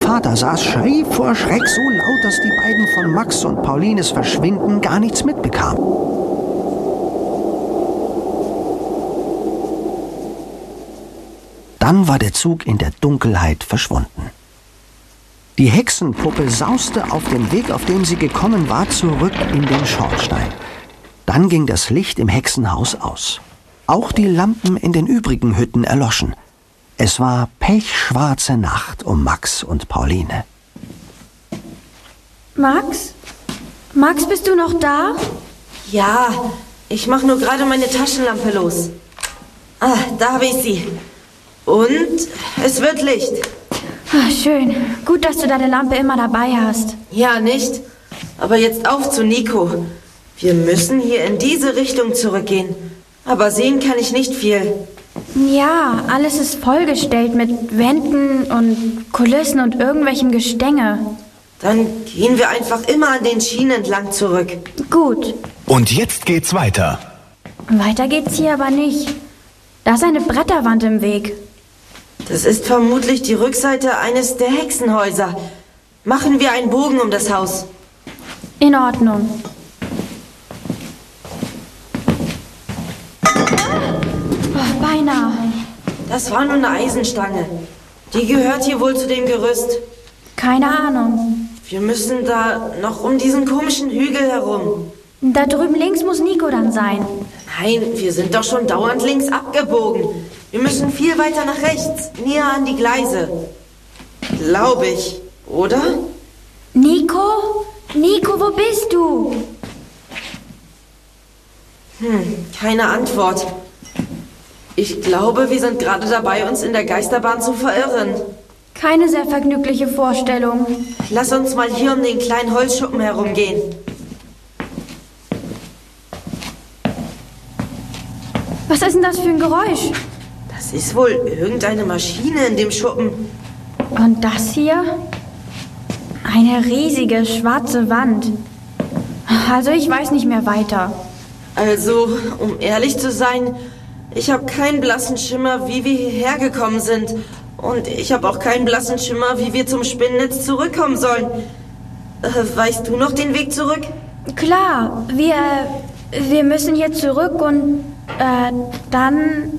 Vater saß, schrie vor Schreck so laut, dass die beiden von Max und Paulines Verschwinden gar nichts mitbekamen. Dann war der Zug in der Dunkelheit verschwunden. Die Hexenpuppe sauste auf dem Weg, auf dem sie gekommen war, zurück in den Schornstein. Dann ging das Licht im Hexenhaus aus. Auch die Lampen in den übrigen Hütten erloschen. Es war pechschwarze Nacht um Max und Pauline. Max? Max, bist du noch da? Ja, ich mache nur gerade meine Taschenlampe los. Ah, da habe ich sie. Und es wird Licht. Ach, schön. Gut, dass du deine Lampe immer dabei hast. Ja, nicht? Aber jetzt auf zu Nico. Wir müssen hier in diese Richtung zurückgehen. Aber sehen kann ich nicht viel. Ja, alles ist vollgestellt mit Wänden und Kulissen und irgendwelchem Gestänge. Dann gehen wir einfach immer an den Schienen entlang zurück. Gut. Und jetzt geht's weiter. Weiter geht's hier aber nicht. Da ist eine Bretterwand im Weg. Das ist vermutlich die Rückseite eines der Hexenhäuser. Machen wir einen Bogen um das Haus. In Ordnung. Oh, beinahe. Das war nur eine Eisenstange. Die gehört hier wohl zu dem Gerüst. Keine Ahnung. Wir müssen da noch um diesen komischen Hügel herum. Da drüben links muss Nico dann sein. Nein, wir sind doch schon dauernd links abgebogen. Wir müssen viel weiter nach rechts, näher an die Gleise. Glaube ich, oder? Nico? Nico, wo bist du? Keine Antwort. Ich glaube, wir sind gerade dabei, uns in der Geisterbahn zu verirren. Keine sehr vergnügliche Vorstellung. Lass uns mal hier um den kleinen Holzschuppen herumgehen. Was ist denn das für ein Geräusch? Das ist wohl irgendeine Maschine in dem Schuppen. Und das hier? Eine riesige schwarze Wand. Also ich weiß nicht mehr weiter. Also, um ehrlich zu sein, ich habe keinen blassen Schimmer, wie wir hierher gekommen sind. Und ich habe auch keinen blassen Schimmer, wie wir zum Spinnennetz zurückkommen sollen. Weißt du noch den Weg zurück? Klar, wir müssen hier zurück und dann...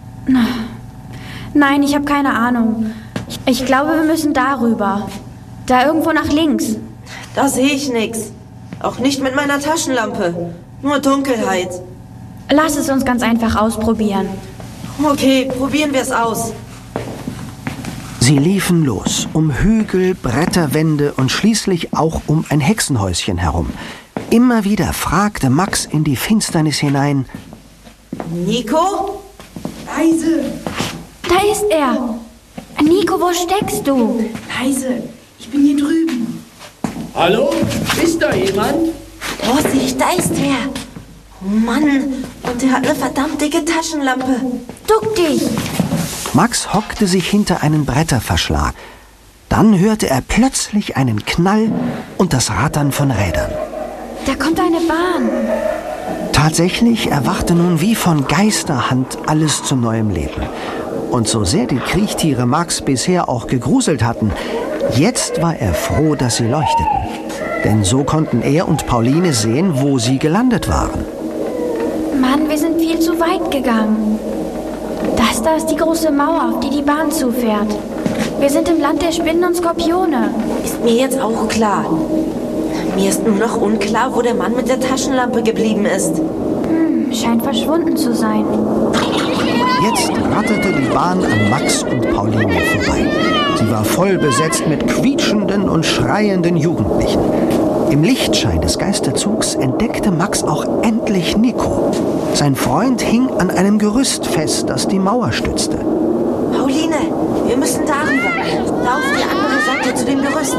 Nein, ich habe keine Ahnung. Ich glaube, wir müssen darüber. Da irgendwo nach links. Da sehe ich nichts. Auch nicht mit meiner Taschenlampe. Nur Dunkelheit. Lass es uns ganz einfach ausprobieren. Okay, probieren wir es aus. Sie liefen los, um Hügel, Bretterwände und schließlich auch um ein Hexenhäuschen herum. Immer wieder fragte Max in die Finsternis hinein: Nico? Leise, Da ist er. Nico, wo steckst du? leise, ich bin hier drüben. Hallo? Ist da jemand? Vorsicht, da ist wer. Oh Mann, und er hat eine verdammt dicke Taschenlampe. Duck dich. Max hockte sich hinter einen Bretterverschlag. Dann hörte er plötzlich einen Knall und das Rattern von Rädern. Da kommt eine Bahn. Tatsächlich erwachte nun wie von Geisterhand alles zu neuem Leben. Und so sehr die Kriechtiere Max bisher auch gegruselt hatten, jetzt war er froh, dass sie leuchteten. Denn so konnten er und Pauline sehen, wo sie gelandet waren. Mann, wir sind viel zu weit gegangen. Das da ist die große Mauer, auf die die Bahn zufährt. Wir sind im Land der Spinnen und Skorpione. Ist mir jetzt auch klar. Mir ist nur noch unklar, wo der Mann mit der Taschenlampe geblieben ist. Scheint verschwunden zu sein. Jetzt ratterte die Bahn an Max und Pauline vorbei. Sie war voll besetzt mit quietschenden und schreienden Jugendlichen. Im Lichtschein des Geisterzugs entdeckte Max auch endlich Nico. Sein Freund hing an einem Gerüst fest, das die Mauer stützte. Pauline, wir müssen darüber. Da auf die andere Seite zu dem Gerüst.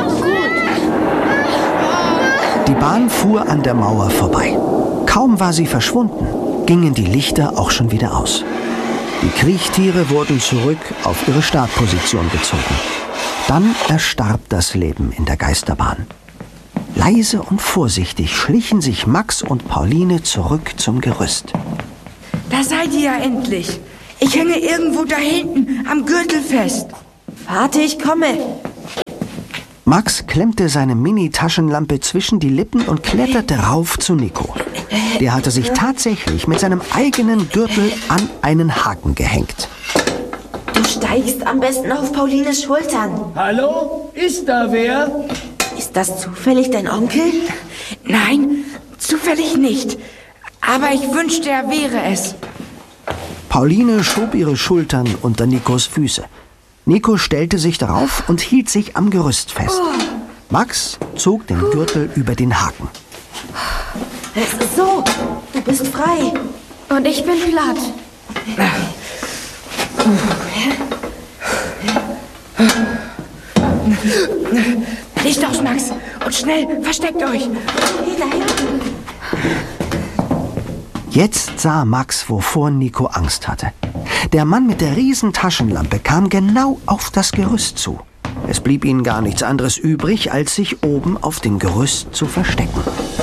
Die Bahn fuhr an der Mauer vorbei. Kaum war sie verschwunden, gingen die Lichter auch schon wieder aus. Die Kriechtiere wurden zurück auf ihre Startposition gezogen. Dann erstarb das Leben in der Geisterbahn. Leise und vorsichtig schlichen sich Max und Pauline zurück zum Gerüst. Da seid ihr ja endlich. Ich hänge irgendwo da hinten am Gürtel fest. Warte, ich komme. Max klemmte seine Mini-Taschenlampe zwischen die Lippen und kletterte rauf zu Nico. Der hatte sich tatsächlich mit seinem eigenen Gürtel an einen Haken gehängt. Du steigst am besten auf Paulines Schultern. Hallo? Ist da wer? Ist das zufällig dein Onkel? Nein, zufällig nicht. Aber ich wünschte, er wäre es. Pauline schob ihre Schultern unter Nikos Füße. Nico stellte sich darauf und hielt sich am Gerüst fest. Max zog den Gürtel über den Haken. So, du bist frei. Und ich bin platt. Licht aus, Max. Und schnell, versteckt euch. Jetzt sah Max, wovor Nico Angst hatte. Der Mann mit der riesen Taschenlampe kam genau auf das Gerüst zu. Es blieb ihnen gar nichts anderes übrig, als sich oben auf dem Gerüst zu verstecken.